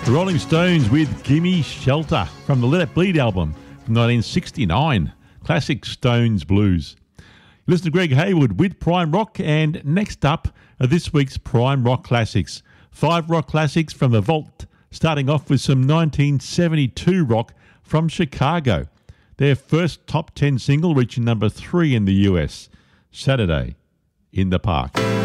The Rolling Stones with Gimme Shelter from the Let It Bleed album from 1969. Classic Stones blues. Listen to Greg Hayward with Prime Rock, and next up are this week's Prime Rock Classics. 5 rock classics from the vault, starting off with some 1972 rock from Chicago. Their first top 10 single reaching number 3 in the US, Saturday in the Park.